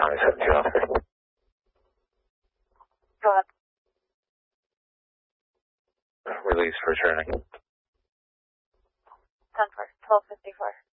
County 72 officer. Go ahead. Release for returning. 10-4, 1254.